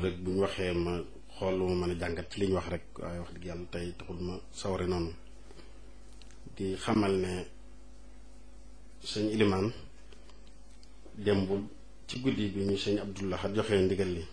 rek bu ñu waxee ma xool lu ma mën a jàngat ci li ñu wax rek waaye wax dëgg yàlla tey taxul ma saware noonu di xamal ne sëñ Ilimaan démbul ci guddi bi ñu sëñ Abdullah joxe ndigal li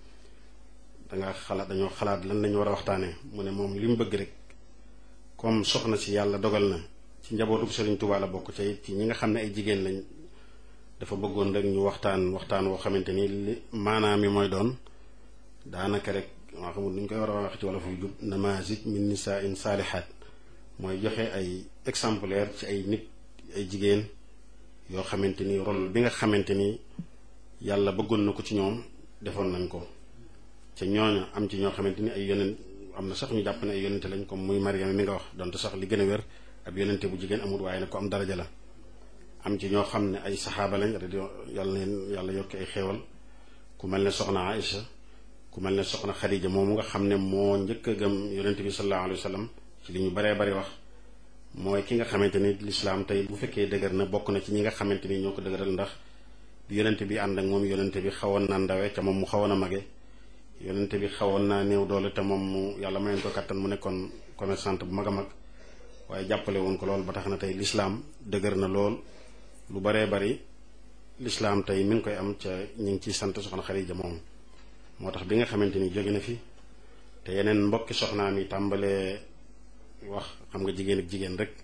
dañoo xalaat lan lañu war a waxtaanee mu ne moom li mu bëgg rek comme soxna si yàlla dogal na ci njabootu Sëriñ Tuubaa la bokk ca it ci ñi nga xam ne ay jigéen lañ dafa bëggoon rek ñu waxtaan woo xamante ni li maanaam mi mooy doon daanaka rek maa xamul nuñ koy war a wax ci wala fu jub namazij min nisaa'in saalihaat mooy joxe ay exemplaire ci ay nit ay jigéen yoo xamante ni rôle bi nga xamante ni yàlla bëggoon na ko ci ñoom defoon nañ ko ca ñooña am ci ñoo xamante ni ay yonent am na sax ñu jàpp ne ay yonente lañ comme muy Mariama mi nga wax donte sax li gën a wér ab yonente bu jigéen amul waaye nag ko am daraja la am ci ñoo xam ne ay saxaaba lañ yàlla yokki ay xéewal ku mel ne soxna Aïcha ku mel ne soxna Xadija moomu nga xam ne moo njëkk a gëm yonente bi sallallahu alayhi wa sallam ci li ñu baree bari wax mooy ki nga xamante ni lislaam tey bu fekkee dëgër na bokk na ci ñi nga xamante ni ñoo ko dëgëral ndax bi yonente bi ànd ak moom yonente bi xawoon naa ndawe ca moom mu xawoon a mage yonente bi xawoon naa néew doole te moom mu yàlla mayoon ko kattan mu nekkoon commerçante bu mag a mag waaye jàppale woon ko lool ba tax na tey lislaam dëgër na lool lu baree bari lislaam tey mi ngi koy am ca ñu ngi ciy sant soxna Xadija moom moo tax bi nga xamante ni jóge na fi te yeneen mbokki soxnaam yi tàmbalee wax xam nga jigéen ak jigéen rek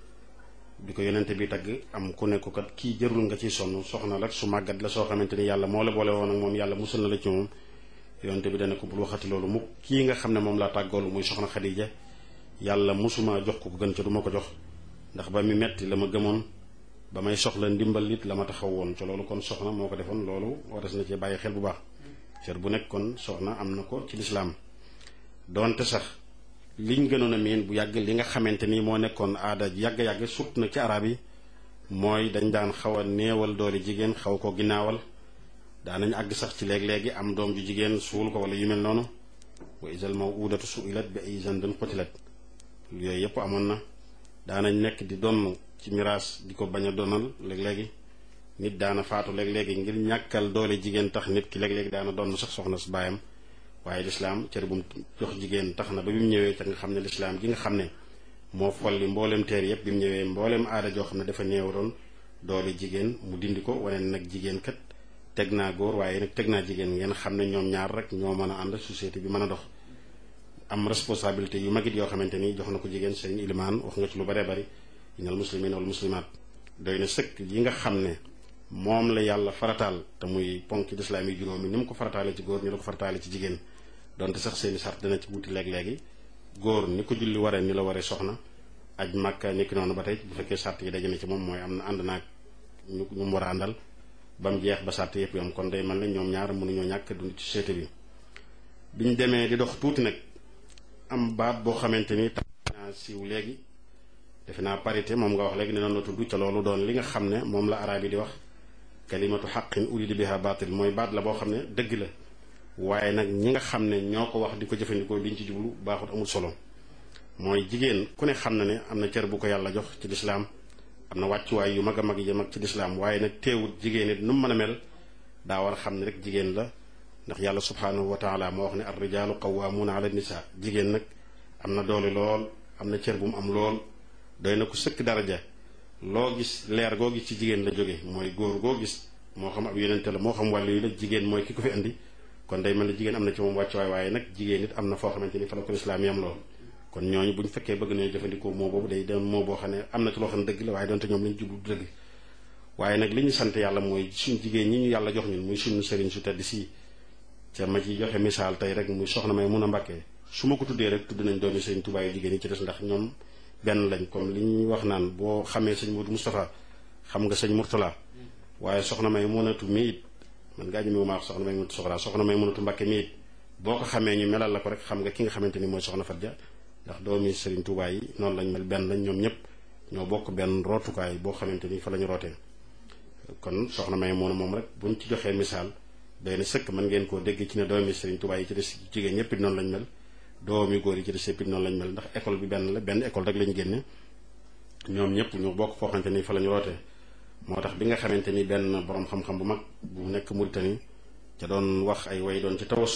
bi ko yonente bi tagg am ku ne ko kat kii jërul nga ciy sonn soxna la su màggat la soo xamante ni yàlla moo la boole woon ak moom yàlla musul na la ci moom yonente bi dana ko bul waxati loolu mu kii nga xam ne moom laa tàggoolu muy soxna Xadija yàlla musuma jox ko gën ca du ma ko jox ndax ba mi metti la ma gëmoon ba may soxla ndimbal it la ma taxaw woon ca loolu kon soxna moo ko defoon loolu waras na ci bàyyi xel bu baax cër bu nekk kon soxna am na ko ci lislaam doonte sax liñ gënoon a miin bu yàgg li nga xamante ni moo nekkoon aada yàgg-yàgg sut na ci arab yi mooy dañ daan xaw a néewal doole jigéen xaw ko ginnaawal daanañ àgg sax ci léeg-léegi am doom ju jigéen suul ko wala yu mel noonu wa isal mawudatu suilat bi ay zanbin qutilat yooyu yëpp amoon na daanañ nekk di donn ci miraas di ko bañ a donal léeg-léegi nit daana faatu léeg-léegi ngir ñàkkal doole jigéen tax nit ki léeg-léegi daana donn sax soxna su baayam waaye lislaam cër bu mu jox jigéen tax na ba bi mu ñëwee ca nga xam ne lislaam gi nga xam ne moo folli mbooleem teer yëpp bi mu ñëwee mbooleem aada joo xam ne dafa néew doon doole jigéen mu dindi ko wane nag jigéen kat teg naa góor waaye nag teg naa jigéen ngeen xam ne ñoom ñaar rek ñoo mën a ànd société bi mën a dox am responsabilité yu magit yoo xamante ni jox na ko jigéen sëriñ Ilimaan wax nga ci lu baree bari innal muslimina wal muslimaat doy na sëkk yi nga xam ne moom la yàlla farataal te muy ponk ci lislaam yi juróomi ni mu ko farataale ci góor ni la ko farataale ci jigéen donte sax seeni sart dana ci wuti léeg-léegi góor ni ko julli waree ni la waree soxna aj Màkka ni ki noonu ba tey bu fekkee sart yi daje na ci moom mooy am na ànd naag ñu mu war a àndal ba mu jeex ba sart yëpp yom kon day mel ne ñoom ñaar mënuñoo ñàkk dund ci société bi biñ demee di dox tuuti nag am baat boo xamante ni tax naa siiw léegi defe naa parité moom nga wax léegi ne noonu la tudd ca loolu doon li nga xam ne moom la araab yi di wax kalimatu xaqin urida biha baatil mooy baat la boo xam ne dëgg la waaye nag ñi nga xam ne ñoo ko wax di ko jëfandikoo liñ ci jublu baaxut amul solo mooy jigéen ku ne xam na ne am na cër bu ko yàlla jox ci lislaam am na wàccuwaay yu mag a mag yi mag ci lislaam waaye nag teewut jigéen it nu mu mën a mel daa war a xam ne rek jigéen la ndax yàlla subhaanahu wa taala moo wax ne ar rijaalu qawwaamuuna ala nisaa jigéen nag am na doole lool am na cër bu mu am lool doy na ko sëkk daraja loo gis leer goo gis ci jigéen la jóge mooy góor goo gis moo xam ab yonente la moo xam wàllu yi la jigéen mooy ki ko fi indi kon day mel ne jigéen am na ci moom wàccuwaay waaye nag jigéen it am na foo xamante ni fa la ko lislaam yam lool kon ñooñu buñ fekkee bëgg nañu jëfandikoo moo boobu day doon moo boo xam ne am na ci loo xam ne dëgg la waaye doonte ñoom lañu jublu dëgg waaye nag li ñu sant yàlla mooy suñ jigéen ñi ñu yàlla jox ñun muy suñu sëriñ su tedd si ca ma ci joxe misaal tey rek muy soxna may mun a Mbàkke su ma ko tuddee rek tudd nañ doomi sëriñ Tuubaa yu jigéen yi ci des ndax ñoom benn lañ comme li ñuy wax naan boo xamee sëñ Modou Moustapha xam nga sëñ Mourtala waaye soxna may munatu mi it man ngaa ñu ma wax soxna may munatu soxna may munatu Mbàkke mi it boo ko xamee ñu melal la ko rek xam nga ki nga xamante ni mooy soxna Fatja ndax doomi sëriñ Tuubaa yi noonu lañ mel benn lañ ñoom ñëpp ñoo bokk benn rootukaay boo xamante ni fa la ñu rootee kon soxna may mun a moom rek buñ ci joxee misaal doy na sëkk mën ngeen koo dégg ci ne doomi sëriñ Tuubaa yi ci des jigéen ñëpp it noonu lañ mel doomi góor yi ci des yëpp it noonu lañ mel ndax école bi benn la benn école rek lañ génne ñoom ñëpp ñu bokk foo xamante ni fa la ñu rootee moo tax bi nga xamante ni benn borom xam-xam bu mag bu nekk Mauritanie ca doon wax ay way doon ci tawas